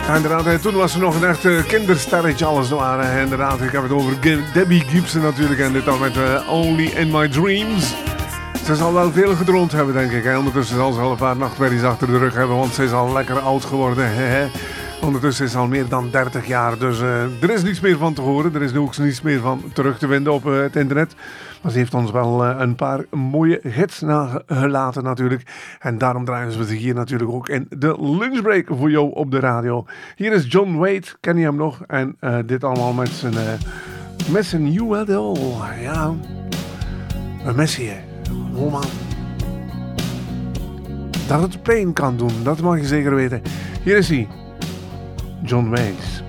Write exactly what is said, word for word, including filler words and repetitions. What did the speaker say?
Inderdaad, toen was ze nog een echt uh, kindersterretje alles waren. Inderdaad, ik heb het over Debbie Gibson natuurlijk. En dit dan met uh, Only in My Dreams. Ze zal wel veel gedroomd hebben, denk ik. Hè. Ondertussen zal ze al een paar nachtmerries achter de rug hebben. Want ze is al lekker oud geworden. Hè. Ondertussen is ze al meer dan dertig jaar. Dus uh, er is niets meer van te horen. Er is ook niets meer van terug te vinden op uh, het internet. Maar ze heeft ons wel uh, een paar mooie hits nagelaten natuurlijk. En daarom draaien we ze hier natuurlijk ook in de lunchbreak voor jou op de radio. Hier is John Waite, ken je hem nog? En uh, dit allemaal met zijn, uh, met zijn You at All. Ja, een messie, hè. Oh man. Dat het pijn kan doen, dat mag je zeker weten. Hier is hij, John Waite.